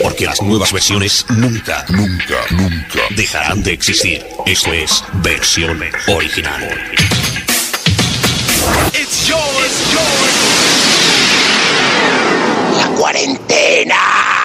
Porque las nuevas versiones nunca dejarán de existir. Esto es versión original. La cuarentena.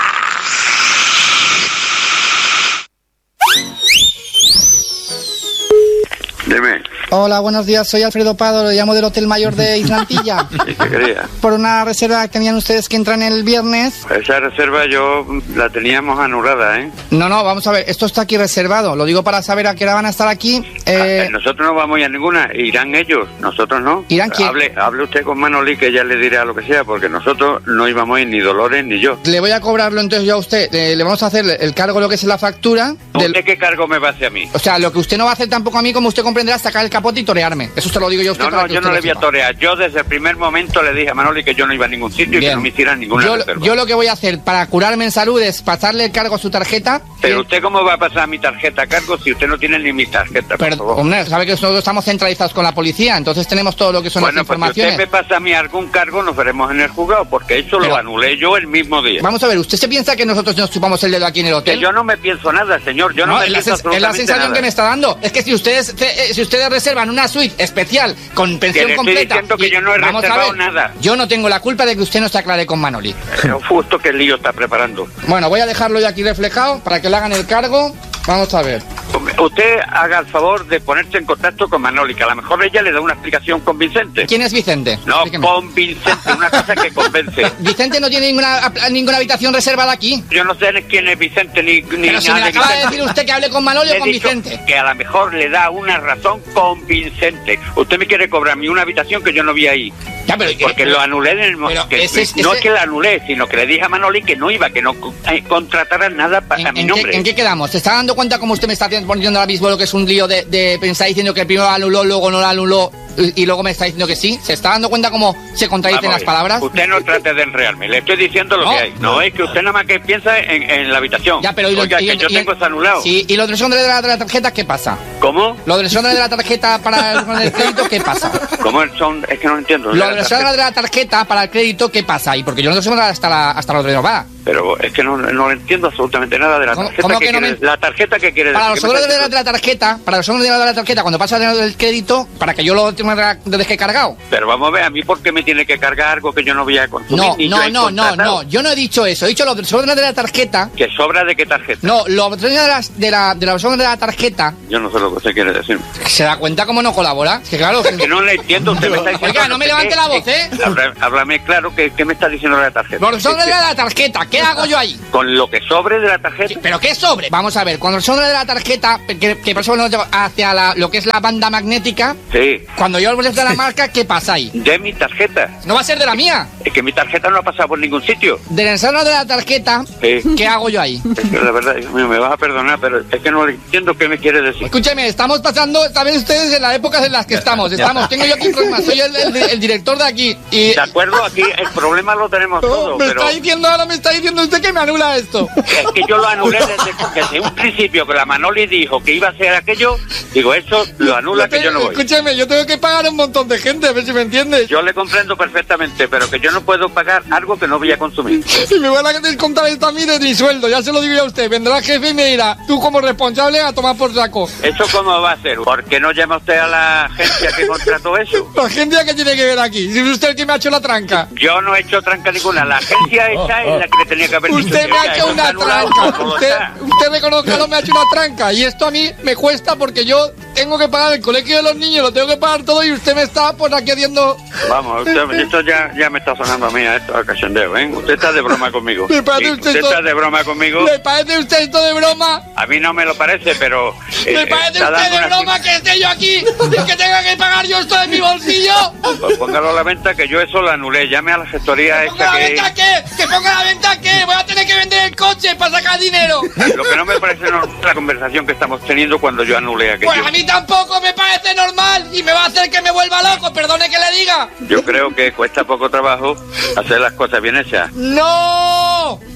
Dime. Hola, buenos días, soy Alfredo Pado, le llamo del Hotel Mayor de Islantilla. ¿Y qué quería? Por una reserva que tenían ustedes que entran el viernes. Esa reserva yo la teníamos anulada, ¿eh? No, vamos a ver, esto está aquí reservado, lo digo para saber a qué hora van a estar aquí. Nosotros no vamos a ninguna, irán ellos, nosotros no. ¿Irán quién? Hable usted con Manoli que ya le dirá lo que sea, porque nosotros no íbamos a ir ni Dolores ni yo. Le voy a cobrarlo entonces yo a usted, le vamos a hacer el cargo, lo que es la factura. ¿Usted qué cargo me va a hacer a mí? O sea, lo que usted no va a hacer tampoco a mí, como usted comprenderá, es sacar el capote y torearme. Eso se lo digo yo a usted. No, yo no le voy a torear. Yo desde el primer momento le dije a Manoli que yo no iba a ningún sitio. Bien. Y que no me hicieran ninguna reserva. Yo lo que voy a hacer para curarme en salud es pasarle el cargo a su tarjeta. Pero usted cómo va a pasar mi tarjeta a cargo si usted no tiene ni mi tarjeta, por favor. Hombre, sabe que nosotros estamos centralizados con la policía, entonces tenemos todo lo que son las informaciones. Bueno, pues si usted me pasa a mí algún cargo, nos veremos en el juzgado, porque eso lo anulé yo el mismo día. Vamos a ver, ¿usted se piensa que nosotros nos chupamos el dedo aquí en el hotel? Que yo no me pienso nada, señor, yo no me pienso absolutamente es la sensación nada. Que me está dando. Es que si ustedes reservan una suite especial con pensión completa... Estoy diciendo que yo no he reservado nada. Yo no tengo la culpa de que usted no se aclare con Manoli. Pero justo que el lío está preparando. Bueno, voy a dejarlo ya aquí reflejado para que le hagan el cargo. Vamos a ver. Usted haga el favor de ponerse en contacto con Manoli, que a lo mejor ella le da una explicación convincente. ¿Quién es Vicente? No, convincente, una cosa que convence. Vicente no tiene ninguna habitación reservada aquí. Yo no sé quién es Vicente ni Pero nada si me de acaba Vicente. de decir usted que hable con Manoli o con Vicente. Que a lo mejor le da una razón convincente. Usted me quiere cobrar una habitación que yo no vi ahí. Ya, pero, porque lo anulé en el momento. No es que la anulé, sino que le dije a Manoli que no iba, que no contratara nada a mi nombre. ¿En qué quedamos? ¿Se está dando cuenta cómo usted me está poniendo ahora mismo lo que es un lío de pensar diciendo que primero anuló, luego no lo anuló y luego me está diciendo que sí? ¿Se está dando cuenta cómo se contradicen las palabras? Usted no trate de enredarme, le estoy diciendo lo que hay. No, es que usted nada más que piensa en la habitación. Ya, pero oiga, que yo tengo eso anulado. Sí, ¿y lo del desorden de la tarjeta qué pasa? ¿Cómo? Lo del desorden de la tarjeta para el crédito, ¿qué pasa? ¿Cómo son? Es que no entiendo. Lo del desorden de la tarjeta para el crédito, ¿qué pasa? ¿Y porque yo no lo sé hasta la renovada? Pero es que no entiendo absolutamente nada de la tarjeta. ¿Cómo que no la tarjeta que quiere para decir. Los sobres de la tarjeta, cuando pasa el crédito, para que yo lo deje cargado. Pero vamos a ver, a mí por qué me tiene que cargar algo que yo no voy a consumir. No, yo no he dicho eso. He dicho los sobres de la tarjeta. ¿Que sobra de qué tarjeta? No, los sobres de los sobres de la tarjeta. Yo no sé lo que usted quiere decir. ¿Se da cuenta cómo no colabora? Es que claro. Es que no le entiendo, usted me está diciendo. Oiga, no me levante la voz, ¿eh? Háblame claro, ¿qué me está diciendo de la tarjeta? Los sobres de la tarjeta, ¿qué hago yo ahí? Con lo que sobre de la tarjeta. ¿Pero qué sobre? Vamos a ver, cuando el sobre de la tarjeta, que por eso hacia lo que es la banda magnética. Sí. Cuando yo lo de la marca, ¿qué pasa ahí? De mi tarjeta. No va a ser de la mía. Es que mi tarjeta no ha pasado por ningún sitio. Del encerro de la tarjeta, sí. ¿Qué hago yo ahí? Es que la verdad, me vas a perdonar, pero es que no entiendo qué me quiere decir. Escúcheme, estamos pasando, saben ustedes, en las épocas en las que estamos. Tengo yo aquí problemas, soy el director de aquí. Y... De acuerdo, aquí el problema lo tenemos todos, me está diciendo usted que me anula esto. Es que yo lo anulé desde un principio, que la Manoli dijo que iba a hacer aquello. Digo, eso lo anula, que yo no voy. Escúcheme, yo tengo que pagar a un montón de gente, a ver si me entiendes. Yo le comprendo perfectamente, pero que yo no puedo pagar algo que no voy a consumir. Y me van a descontar esto a mí de mi sueldo, ya se lo digo yo a usted. Vendrá el jefe y me dirá, tú como responsable a tomar por saco. ¿Eso cómo va a ser? ¿Por qué no llama usted a la agencia que contrató eso? ¿La agencia qué tiene que ver aquí? Si es usted el que me ha hecho la tranca. Yo no he hecho tranca ninguna, la agencia esa es la que le tenía que haber dicho. Usted me ha hecho una tranca. Usted me conoce, no me ha hecho una tranca. Y esto a mí me cuesta porque yo tengo que pagar el colegio de los niños, lo tengo que pagar todo y usted me está por aquí haciendo... Vamos, esto ya me está sonando a mí, esto a cachondeo, ¿eh? Usted está de broma conmigo. ¿Le parece usted está de broma conmigo? ¿Le parece usted esto de broma? A mí no me lo parece, pero... ¿Le parece usted de broma que esté yo aquí y que tenga que pagar yo esto de mi bolsillo? Pues póngalo a la venta, que yo eso lo anulé. Llame a la gestoría esa que... ¿Ponga la venta qué? ¿Que ponga la venta qué? Voy a tener que vender el coche para sacar dinero. Lo que no me parece normal es la conversación que estamos teniendo cuando yo anulé aquello. Pues a mí tampoco me parece normal y me va a hacer que me vuelva loco, perdone que le diga. Yo creo que cuesta poco trabajo hacer las cosas bien hechas. ¡No!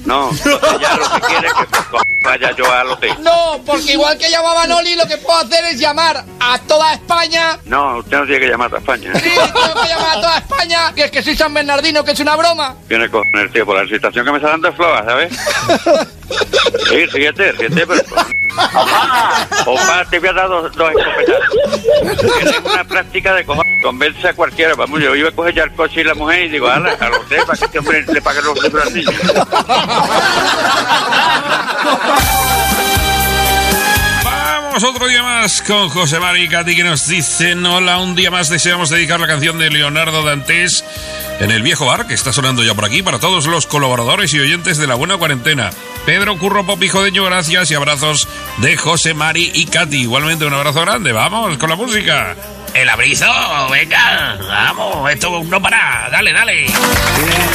No, entonces ya lo que quiere es que pues, vaya yo al hotel. No, porque igual que llamaba a Manoli, lo que puedo hacer es llamar a toda España. No, usted no tiene que llamar a España. Sí, tengo que llamar a toda España, que es que soy San Bernardino, que es una broma. Viene con el tío por la situación que me está dando floja, ¿sabes? Sí, ríete, pero... Opa, te voy a dar dos escopetazos. Tienes una práctica de convence a cualquiera. Vamos, yo iba a coger ya el coche y la mujer y digo, ala, al hotel para que este hombre le pague los libros al niño. Vamos otro día más con José Mari y Katy, que nos dicen: hola, un día más deseamos dedicar la canción de Leonardo Dantes en el viejo bar, que está sonando ya por aquí, para todos los colaboradores y oyentes de La Buena Cuarentena. Pedro Curro Popi Jodeño, gracias y abrazos de José Mari y Katy. Igualmente un abrazo grande, vamos con la música. El abrizo, venga, vamos, esto no para, dale.